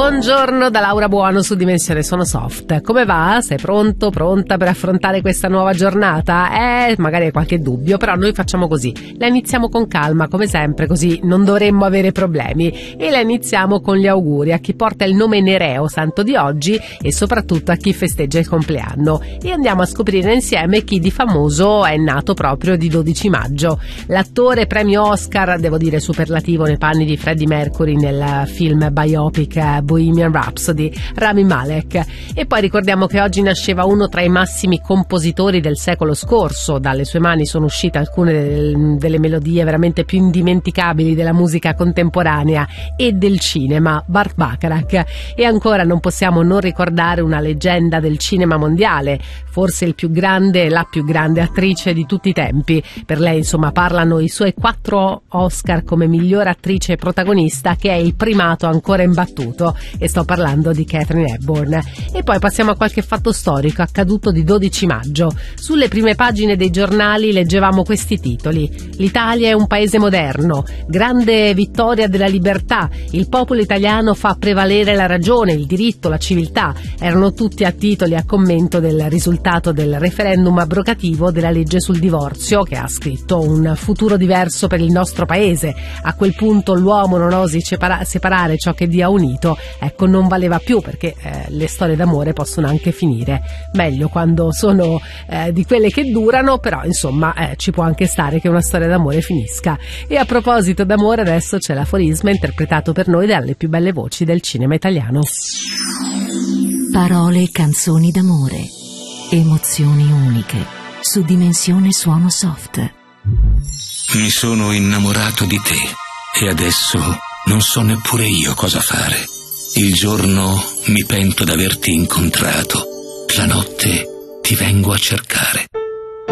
Buongiorno da Laura Buono su Dimensione Suono Soft. Come va? Sei pronto, pronta per affrontare questa nuova giornata? Magari hai qualche dubbio, però noi facciamo così. La iniziamo con calma, come sempre, così non dovremmo avere problemi. E la iniziamo con gli auguri a chi porta il nome Nereo, santo di oggi, e soprattutto a chi festeggia il compleanno. E andiamo a scoprire insieme chi di famoso è nato proprio di 12 maggio. L'attore premio Oscar, devo dire superlativo nei panni di Freddie Mercury nel film biopic Bohemian Rhapsody, Rami Malek. E poi ricordiamo che oggi nasceva uno tra i massimi compositori del secolo scorso. Dalle sue mani sono uscite alcune delle melodie veramente più indimenticabili della musica contemporanea e del cinema, Burt Bacharach. E ancora non possiamo non ricordare una leggenda del cinema mondiale, forse la più grande attrice di tutti i tempi. Per lei, insomma, parlano i suoi 4 Oscar come miglior attrice protagonista, che è il primato ancora imbattuto, e sto parlando di Katharine Hepburn. E poi passiamo a qualche fatto storico accaduto di 12 maggio. Sulle prime pagine dei giornali leggevamo questi titoli: l'Italia è un paese moderno, grande vittoria della libertà, il popolo italiano fa prevalere la ragione, il diritto, la civiltà. Erano tutti a titoli a commento del risultato del referendum abrogativo della legge sul divorzio, che ha scritto un futuro diverso per il nostro paese. A quel punto l'uomo non osi separare ciò che Dio ha unito. Ecco, non valeva più, perché le storie d'amore possono anche finire. Meglio quando sono di quelle che durano, però insomma ci può anche stare che una storia d'amore finisca. E a proposito d'amore, adesso c'è l'aforisma interpretato per noi dalle più belle voci del cinema italiano. Parole e canzoni d'amore, emozioni uniche su Dimensione Suono Soft. Mi sono innamorato di te e adesso non so neppure io cosa fare. Il giorno mi pento d'averti incontrato, la notte ti vengo a cercare.